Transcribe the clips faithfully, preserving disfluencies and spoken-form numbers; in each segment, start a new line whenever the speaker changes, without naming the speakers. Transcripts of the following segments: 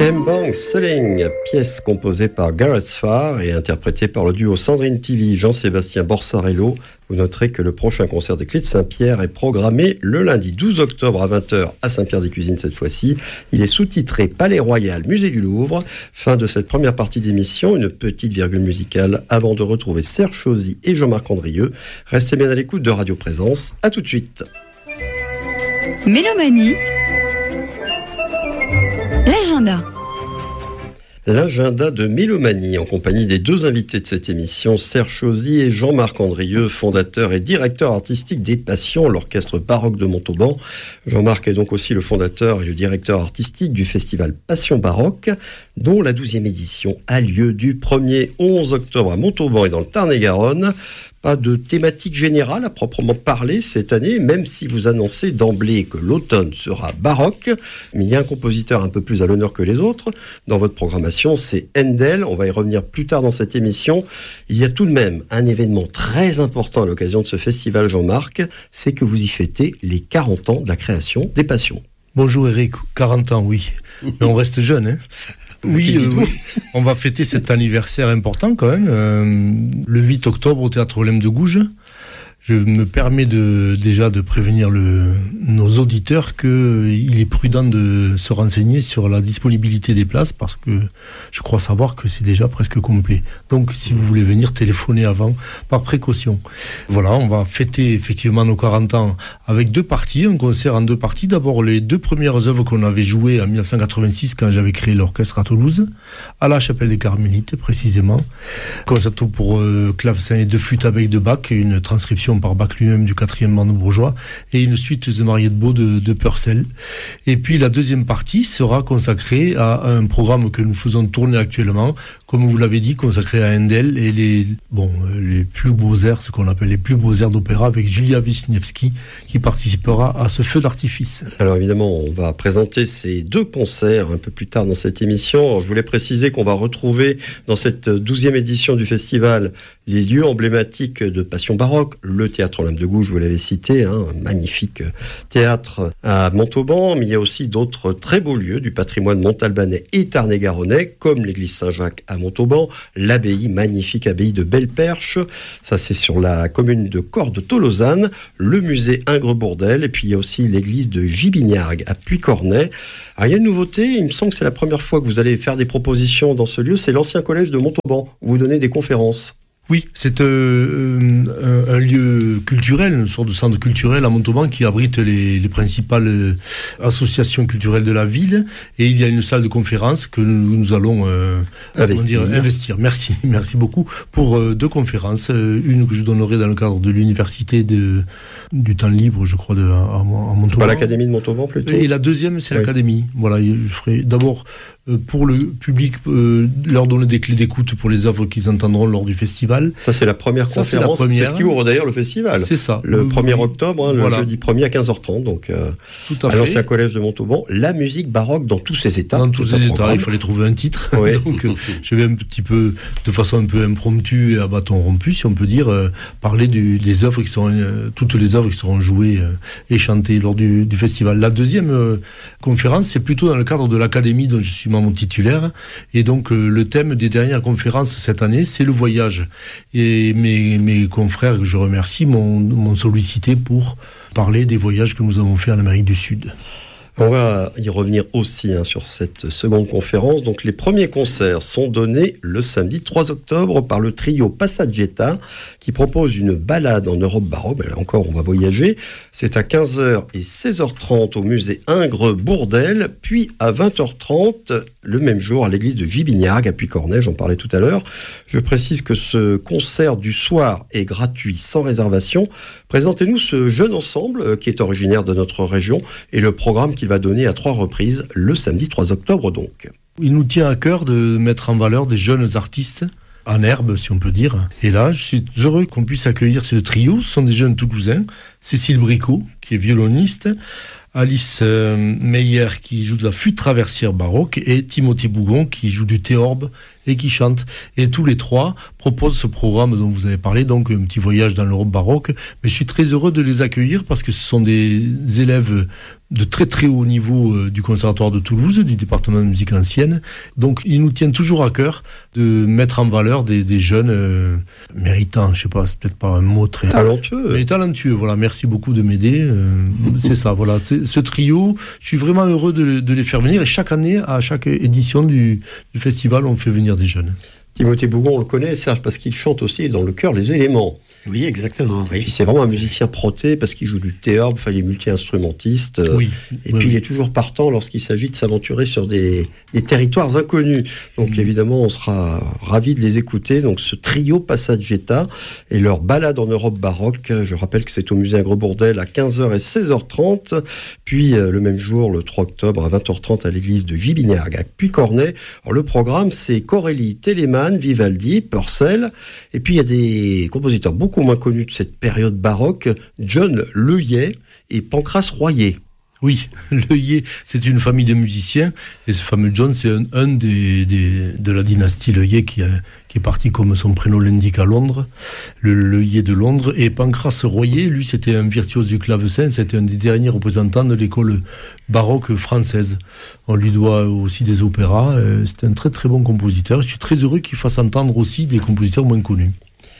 Bang Selling, pièce composée par Gareth Farr et interprétée par le duo Sandrine Tilly, Jean-Sébastien Borsarello. Vous noterez que le prochain concert des Clés de Saint-Pierre est programmé le lundi douze octobre à vingt heures à Saint-Pierre-des-Cuisines cette fois-ci. Il est sous-titré Palais Royal, Musée du Louvre. Fin de cette première partie d'émission, une petite virgule musicale avant de retrouver Serge Chauzy et Jean-Marc Andrieux. Restez bien à l'écoute de Radio Présence. À tout de suite.
Mélomanie. L'agenda.
L'agenda de Mélomanie, en compagnie des deux invités de cette émission, Serge Chauzy et Jean-Marc Andrieux, fondateur et directeur artistique des Passions, l'orchestre baroque de Montauban. Jean-Marc est donc aussi le fondateur et le directeur artistique du festival Passion Baroque, dont la douzième édition a lieu du premier au onze octobre à Montauban et dans le Tarn-et-Garonne. Pas de thématique générale à proprement parler cette année, même si vous annoncez d'emblée que l'automne sera baroque. Mais il y a un compositeur un peu plus à l'honneur que les autres dans votre programmation, c'est Handel. On va y revenir plus tard dans cette émission. Il y a tout de même un événement très important à l'occasion de ce festival, Jean-Marc, c'est que vous y fêtez les quarante ans de la création des Passions.
Bonjour Eric, quarante ans, oui. Mais on reste jeune, hein. Oui, euh, oui, on va fêter cet anniversaire important quand même, euh, le huit octobre au Théâtre Olympe de Gouges. Je me permets de, déjà de prévenir le, nos auditeurs qu'il est prudent de se renseigner sur la disponibilité des places parce que je crois savoir que c'est déjà presque complet. Donc si vous voulez venir, téléphonez avant, par précaution. Voilà, on va fêter effectivement nos quarante ans avec deux parties, un concert en deux parties. D'abord les deux premières œuvres qu'on avait jouées en dix-neuf cent quatre-vingt-six quand j'avais créé l'orchestre à Toulouse, à la Chapelle des Carmélites précisément. Concerto pour euh, clavecin et deux flûtes à bec de Bach, une transcription par Bach lui-même du quatrième brandebourgeois et une suite de Mariette Beau de, de Purcell. Et puis la deuxième partie sera consacrée à un programme que nous faisons tourner actuellement, comme vous l'avez dit, consacré à Handel et les, bon, les plus beaux airs, ce qu'on appelle les plus beaux airs d'opéra avec Julia Wisniewski qui participera à ce feu d'artifice.
Alors évidemment, on va présenter ces deux concerts un peu plus tard dans cette émission. Alors, je voulais préciser qu'on va retrouver dans cette douzième édition du festival les lieux emblématiques de Passion Baroque, le Théâtre Olympe de Gouges, vous l'avez cité, hein, un magnifique théâtre à Montauban, mais il y a aussi d'autres très beaux lieux du patrimoine montalbanais et tarn-et-garonnais, comme l'église Saint-Jacques à Montauban, l'abbaye, magnifique abbaye de Belle-Perche, ça c'est sur la commune de Cordes-Tolosane, le musée Ingres-Bourdelle, et puis il y a aussi l'église de Gibignargues à Puy-Cornay. Alors il y a une nouveauté, il me semble que c'est la première fois que vous allez faire des propositions dans ce lieu, c'est l'ancien collège de Montauban, où vous donnez des conférences.
Oui, c'est euh, un, un lieu culturel, une sorte de centre culturel à Montauban qui abrite les, les principales associations culturelles de la ville. Et il y a une salle de conférence que nous, nous allons euh,
investir.
Dire, investir. Merci, merci beaucoup pour euh, deux conférences. Une que je donnerai dans le cadre de l'université de, du temps libre, je crois, de, à, à Montauban.
C'est pas l'Académie de Montauban plutôt.
Et la deuxième, c'est oui. L'Académie. Voilà, je ferai d'abord euh, pour le public euh, leur donner des clés d'écoute pour les œuvres qu'ils entendront lors du festival.
Ça, c'est la première
ça,
conférence.
C'est, la première.
C'est ce qui ouvre d'ailleurs le festival.
C'est ça.
Le oui, premier octobre, hein,
voilà.
Le jeudi premier à quinze heures trente. Donc, euh,
tout à, à
fait. L'ancien collège de Montauban, la musique baroque dans tous ses états.
Dans tous ses états, il fallait trouver un titre.
Oui.
Donc, euh, je vais un petit peu, de façon un peu impromptue et à bâton rompu, si on peut dire, euh, parler du, des œuvres qui seront, euh, toutes les œuvres qui seront jouées euh, et chantées lors du, du festival. La deuxième euh, conférence, c'est plutôt dans le cadre de l'Académie dont je suis membre titulaire. Et donc, euh, le thème des dernières conférences cette année, c'est le voyage. Et Mes, mes confrères que je remercie m'ont, m'ont sollicité pour parler des voyages que nous avons faits en Amérique du Sud.
On va y revenir aussi hein, sur cette seconde conférence. Donc les premiers concerts sont donnés le samedi trois octobre par le trio Passagetta qui propose une balade en Europe baroque. Ben là encore, on va voyager. C'est à quinze heures et seize heures trente au musée Ingres-Bourdelle, puis à vingt heures trente le même jour à l'église de Gibignargues à Puy-Cornay, j'en parlais tout à l'heure. Je précise que ce concert du soir est gratuit, sans réservation. Présentez-nous ce jeune ensemble qui est originaire de notre région et le programme qu'il va donner à trois reprises le samedi trois octobre donc.
Il nous tient à cœur de mettre en valeur des jeunes artistes en herbe, si on peut dire. Et là, je suis heureux qu'on puisse accueillir ce trio. Ce sont des jeunes Toulousains. Cécile Bricot, qui est violoniste, Alice euh, Meyer, qui joue de la flûte traversière baroque, et Timothée Bougon, qui joue du théorbe et qui chantent. Et tous les trois proposent ce programme dont vous avez parlé, donc un petit voyage dans l'Europe baroque. Mais je suis très heureux de les accueillir parce que ce sont des élèves de très très haut niveau euh, du Conservatoire de Toulouse, du département de musique ancienne. Donc ils nous tiennent toujours à cœur de mettre en valeur des, des jeunes euh, méritants, je sais pas, c'est peut-être pas un mot très...
Talentueux.
Mais talentueux, voilà, merci beaucoup de m'aider. Euh, c'est ça, voilà. C'est, ce trio, je suis vraiment heureux de, de les faire venir et chaque année, à chaque édition du, du festival, on fait venir des jeunes.
Timothée Bougon, on le connaît, Serge, parce qu'il chante aussi dans le chœur Les Éléments.
Oui, exactement. Oui.
Et puis c'est vraiment un musicien proté parce qu'il joue du théorbe, enfin, il est multi-instrumentiste.
Oui.
Et
oui,
puis
oui.
il est toujours partant lorsqu'il s'agit de s'aventurer sur des, des territoires inconnus. Donc mmh. évidemment, on sera ravis de les écouter. Donc ce trio Passagetta et leur balade en Europe baroque. Je rappelle que c'est au musée Agrebourdel à quinze heures et seize heures trente. Puis euh, le même jour, le trois octobre à vingt heures trente à l'église de Gibignac à Puy-Cornay. Alors le programme, c'est Corelli, Telemann, Vivaldi, Purcell. Et puis il y a des compositeurs beaucoup moins connu de cette période baroque, John Leuillet et Pancrace Royer.
Oui, Leuillet, c'est une famille de musiciens, et ce fameux John, c'est un, un des, des, de la dynastie Leuillet qui, a, qui est parti, comme son prénom l'indique, à Londres, le Leuillet de Londres, et Pancrace Royer, lui, c'était un virtuose du clavecin, c'était un des derniers représentants de l'école baroque française. On lui doit aussi des opéras, euh, c'est un très très bon compositeur, je suis très heureux qu'il fasse entendre aussi des compositeurs moins connus.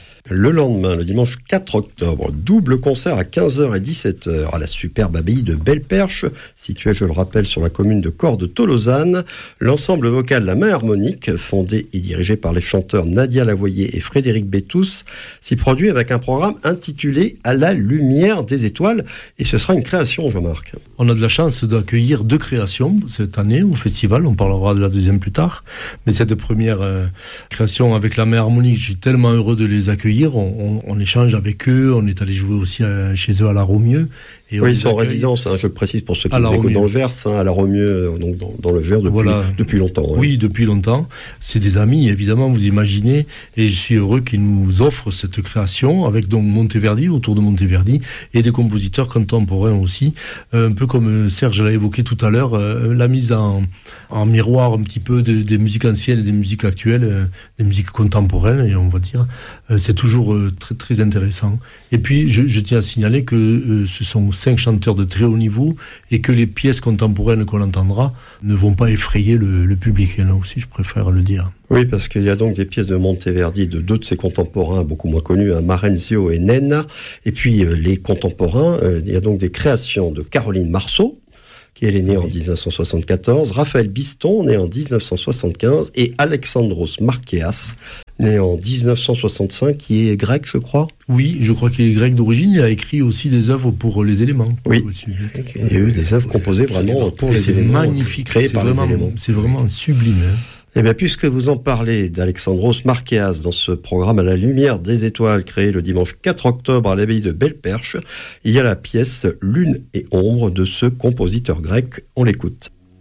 Le lendemain, le dimanche quatre octobre, double concert à quinze heures et dix-sept heures à la superbe abbaye de Belle-Perche, située, je le rappelle, sur la commune de Cordes-Tolosane. L'ensemble vocal La Main Harmonique, fondé et dirigé par les chanteurs Nadia Lavoyer et Frédéric Bétous, s'y produit avec un programme intitulé « À la lumière des étoiles ». Et ce sera une création, Jean-Marc.
On a de la chance d'accueillir deux créations cette année au festival, on parlera de la deuxième plus tard. Mais cette première euh, création avec La Main Harmonique, je suis tellement heureux de les accueillir. On, on, on échange avec eux, on est allé jouer aussi à, chez eux à la Romieux. Et
oui, ils sont en résidence, hein, je le précise pour ceux qui nous écoutent dans le Gers, hein, à la Romieux, donc dans, dans le Gers depuis, voilà. depuis longtemps. Hein.
Oui, depuis longtemps. C'est des amis, évidemment, vous imaginez, et je suis heureux qu'ils nous offrent cette création avec donc Monteverdi, autour de Monteverdi, et des compositeurs contemporains aussi, euh, un peu comme Serge l'a évoqué tout à l'heure, euh, la mise en, en miroir un petit peu de, des musiques anciennes et des musiques actuelles, euh, des musiques contemporaines, et on va dire, euh, c'est toujours euh, très très intéressant. Et puis, je, je tiens à signaler que euh, ce sont cinq chanteurs de très haut niveau et que les pièces contemporaines qu'on entendra ne vont pas effrayer le, le public. Et là aussi, je préfère le dire.
Oui, parce qu'il y a donc des pièces de Monteverdi, de deux de ses contemporains beaucoup moins connus, hein, Marenzio et Nenna. Et puis, euh, les contemporains, euh, il y a donc des créations de Caroline Marceau, qui est née en dix-neuf cent soixante-quatorze, Raphaël Biston, né en dix-neuf cent soixante-quinze, et Alexandros Markéas, né en dix-neuf cent soixante-cinq, qui est grec, je crois.
Oui, je crois qu'il est grec d'origine. Il a écrit aussi des œuvres pour les éléments.
Oui, il y a eu des œuvres composées vraiment pour les
c'est
éléments.
C'est magnifique,
créées
c'est
par
vraiment,
les éléments.
C'est vraiment sublime. Hein.
Eh bien, puisque vous en parlez d'Alexandros Markéas dans ce programme à la lumière des étoiles créé le dimanche quatre octobre à l'abbaye de Belle-Perche, il y a la pièce Lune et ombre de ce compositeur grec. On l'écoute.